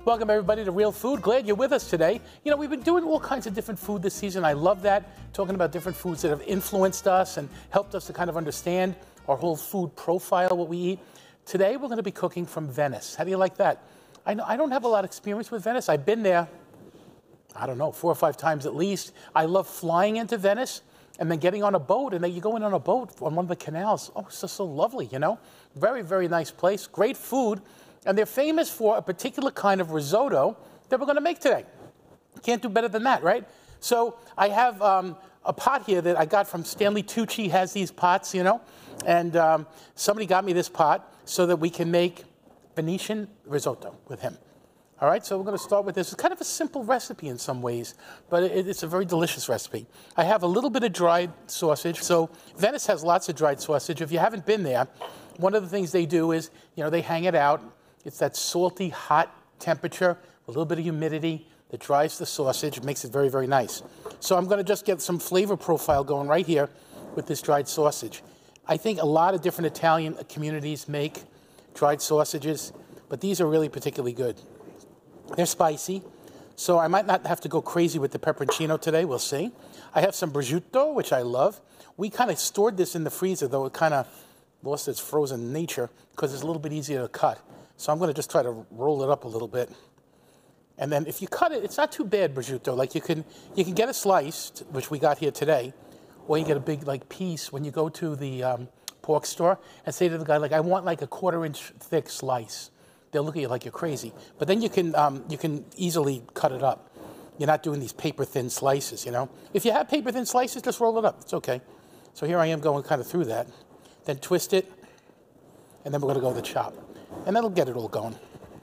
Welcome, everybody, to Real Food. Glad you're with us today. You know, we've been doing all kinds of different food this season. I love that, talking about different foods that have influenced us and helped us to kind of understand our whole food profile, what we eat. Today, we're going to be cooking from Venice. How do you like that? I don't have a lot of experience with Venice. I've been there, I don't know, 4 or 5 times at least. I love flying into Venice and then getting on a boat, and then you go in on a boat on one of the canals. Oh, it's just so lovely, you know? Very, very nice place, great food. And they're famous for a particular kind of risotto that we're going to make today. Can't do better than that, right? So I have a pot here that I got from Stanley Tucci. Has these pots, you know, and somebody got me this pot so that we can make Venetian risotto with him. All right, so we're going to start with this. It's kind of a simple recipe in some ways, but it's a very delicious recipe. I have a little bit of dried sausage. So Venice has lots of dried sausage. If you haven't been there, one of the things they do is, you know, they hang it out. It's that salty, hot temperature, a little bit of humidity that dries the sausage, makes it very, very nice. So I'm going to just get some flavor profile going right here with this dried sausage. I think a lot of different Italian communities make dried sausages, but these are really particularly good. They're spicy, so I might not have to go crazy with the pepperoncino today. We'll see. I have some prosciutto, which I love. We kind of stored this in the freezer, though it kind of lost its frozen nature because it's a little bit easier to cut. So I'm going to just try to roll it up a little bit. And then if you cut it, it's not too bad, prosciutto. Like you can get a slice, which we got here today, or you get a big like piece when you go to the pork store and say to the guy, like, I want like a 1/4-inch thick slice. They'll look at you like you're crazy. But then you can easily cut it up. You're not doing these paper-thin slices, you know. If you have paper-thin slices, just roll it up. It's okay. So here I am going kind of through that. Then twist it, and then we're going to go to the chop. And that'll get it all going.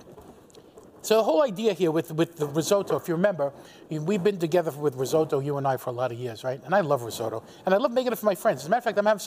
So the whole idea here with the risotto, if you remember, we've been together with risotto, you and I, for a lot of years, right? And I love risotto. And I love making it for my friends. As a matter of fact, I'm having